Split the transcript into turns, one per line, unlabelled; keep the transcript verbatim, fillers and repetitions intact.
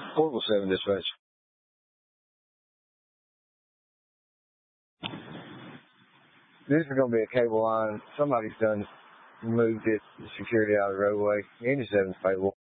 Portable seven dispatch. This is going to be a cable line. Somebody's done moved this security out of the roadway. Engine seven's stable.